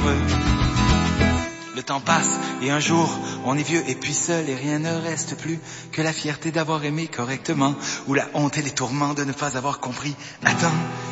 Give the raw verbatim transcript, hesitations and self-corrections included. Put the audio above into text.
amoureux. Le temps passe et un jour on est vieux et puis seul et rien ne reste plus que la fierté d'avoir aimé correctement ou la honte et les tourments de ne pas avoir compris. Attends,